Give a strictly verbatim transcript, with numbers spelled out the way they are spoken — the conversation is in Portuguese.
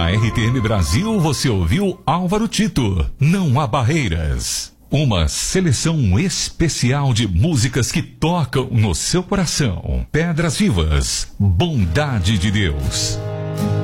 Na R T M Brasil você ouviu Álvaro Tito, Não Há Barreiras. Uma seleção especial de músicas que tocam no seu coração. Pedras Vivas, Bondade de Deus.